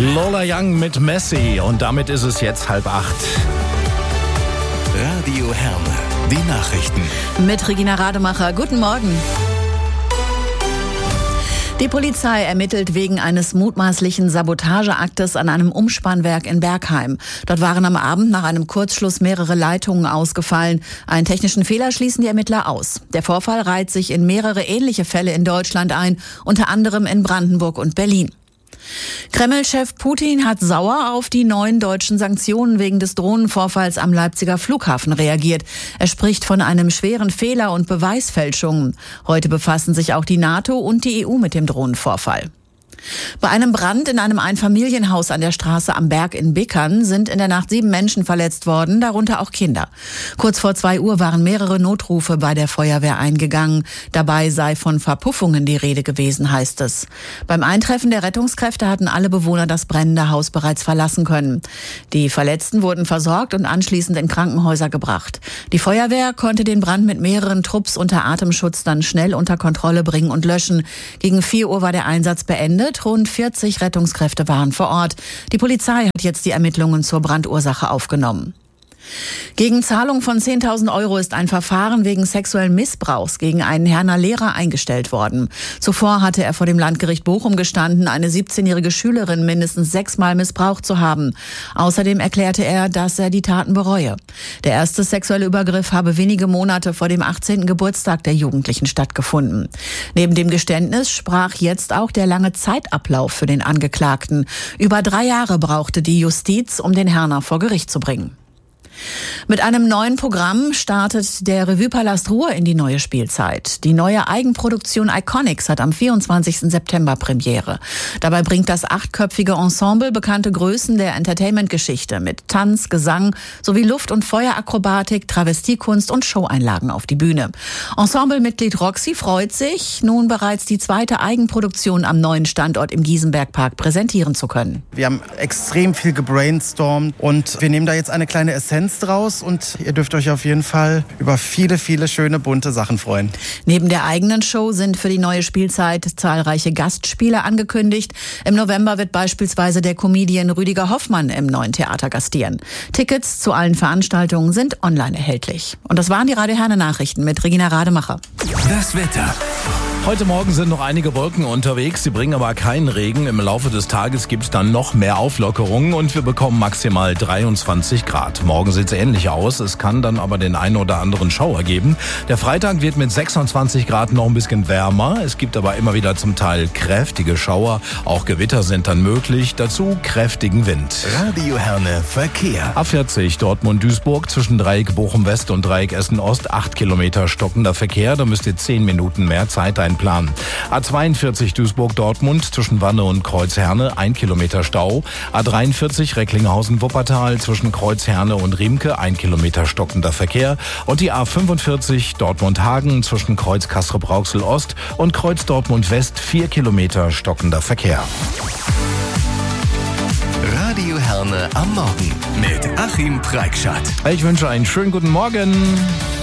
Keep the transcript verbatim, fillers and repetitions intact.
Lola Young mit Messi und damit ist es jetzt halb acht. Radio Herne, die Nachrichten. Mit Regina Rademacher. Guten Morgen. Die Polizei ermittelt wegen eines mutmaßlichen Sabotageaktes an einem Umspannwerk in Bergheim. Dort waren am Abend nach einem Kurzschluss mehrere Leitungen ausgefallen. Einen technischen Fehler schließen die Ermittler aus. Der Vorfall reiht sich in mehrere ähnliche Fälle in Deutschland ein, unter anderem in Brandenburg und Berlin. Kreml-Chef Putin hat sauer auf die neuen deutschen Sanktionen wegen des Drohnenvorfalls am Leipziger Flughafen reagiert. Er spricht von einem schweren Fehler und Beweisfälschungen. Heute befassen sich auch die NATO und die E U mit dem Drohnenvorfall. Bei einem Brand in einem Einfamilienhaus an der Straße am Berg in Bickern sind in der Nacht sieben Menschen verletzt worden, darunter auch Kinder. Kurz vor zwei Uhr waren mehrere Notrufe bei der Feuerwehr eingegangen. Dabei sei von Verpuffungen die Rede gewesen, heißt es. Beim Eintreffen der Rettungskräfte hatten alle Bewohner das brennende Haus bereits verlassen können. Die Verletzten wurden versorgt und anschließend in Krankenhäuser gebracht. Die Feuerwehr konnte den Brand mit mehreren Trupps unter Atemschutz dann schnell unter Kontrolle bringen und löschen. Gegen vier Uhr war der Einsatz beendet. Rund vierzig Rettungskräfte waren vor Ort. Die Polizei hat jetzt die Ermittlungen zur Brandursache aufgenommen. Gegen Zahlung von zehntausend Euro ist ein Verfahren wegen sexuellen Missbrauchs gegen einen Herner Lehrer eingestellt worden. Zuvor hatte er vor dem Landgericht Bochum gestanden, eine siebzehnjährige Schülerin mindestens sechsmal missbraucht zu haben. Außerdem erklärte er, dass er die Taten bereue. Der erste sexuelle Übergriff habe wenige Monate vor dem achtzehnten Geburtstag der Jugendlichen stattgefunden. Neben dem Geständnis sprach jetzt auch der lange Zeitablauf für den Angeklagten. Über drei Jahre brauchte die Justiz, um den Herner vor Gericht zu bringen. Mit einem neuen Programm startet der Revue-Palast Ruhr in die neue Spielzeit. Die neue Eigenproduktion Iconics hat am vierundzwanzigsten September Premiere. Dabei bringt das achtköpfige Ensemble bekannte Größen der Entertainment-Geschichte mit Tanz, Gesang sowie Luft- und Feuerakrobatik, Travestiekunst und Showeinlagen auf die Bühne. Ensemblemitglied Roxy freut sich, nun bereits die zweite Eigenproduktion am neuen Standort im Giesenbergpark präsentieren zu können. Wir haben extrem viel gebrainstormt und wir nehmen da jetzt eine kleine Essenz draus und ihr dürft euch auf jeden Fall über viele, viele schöne, bunte Sachen freuen. Neben der eigenen Show sind für die neue Spielzeit zahlreiche Gastspiele angekündigt. Im November wird beispielsweise der Comedian Rüdiger Hoffmann im neuen Theater gastieren. Tickets zu allen Veranstaltungen sind online erhältlich. Und das waren die Radio Herne Nachrichten mit Regina Rademacher. Das Wetter. Heute Morgen sind noch einige Wolken unterwegs, sie bringen aber keinen Regen. Im Laufe des Tages gibt es dann noch mehr Auflockerungen und wir bekommen maximal dreiundzwanzig Grad. Morgen sieht es ähnlich aus, es kann dann aber den einen oder anderen Schauer geben. Der Freitag wird mit sechsundzwanzig Grad noch ein bisschen wärmer. Es gibt aber immer wieder zum Teil kräftige Schauer, auch Gewitter sind dann möglich, dazu kräftigen Wind. Radio Herne Verkehr. A vierzig Dortmund-Duisburg zwischen Dreieck Bochum-West und Dreieck Essen-Ost, acht Kilometer stockender Verkehr, da müsst ihr zehn Minuten mehr Zeit einplanen. A zweiundvierzig Duisburg-Dortmund zwischen Wanne und Kreuzherne, ein Kilometer Stau. A dreiundvierzig Recklinghausen-Wuppertal zwischen Kreuzherne und Riemke, ein Kilometer stockender Verkehr. Und die A fünfundvierzig Dortmund-Hagen zwischen Kreuz Castrop-Rauxel-Ost und Kreuz Dortmund-West, vier Kilometer stockender Verkehr. Radio Herne am Morgen mit Achim Preikschat. Ich wünsche einen schönen guten Morgen.